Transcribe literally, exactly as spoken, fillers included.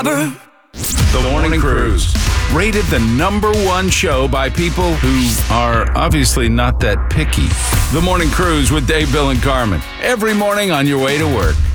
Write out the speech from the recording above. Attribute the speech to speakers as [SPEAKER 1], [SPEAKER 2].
[SPEAKER 1] robber.
[SPEAKER 2] The Morning Cruise. Rated the number one show by people who are obviously not that picky. The Morning Cruise with Dave, Bill, and Carmen. Every morning on your way to work.